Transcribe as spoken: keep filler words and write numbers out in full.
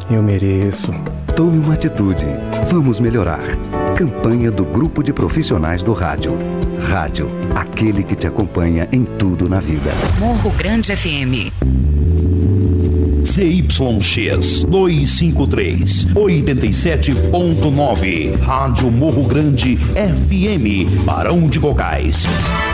Eu mereço. Tome uma atitude. Vamos melhorar. Campanha do Grupo de Profissionais do Rádio. Rádio, aquele que te acompanha em tudo na vida. Morro Grande F M. Z Y X duzentos e cinquenta e três, oitenta e sete ponto nove. Rádio Morro Grande F M, Barão de Cocais.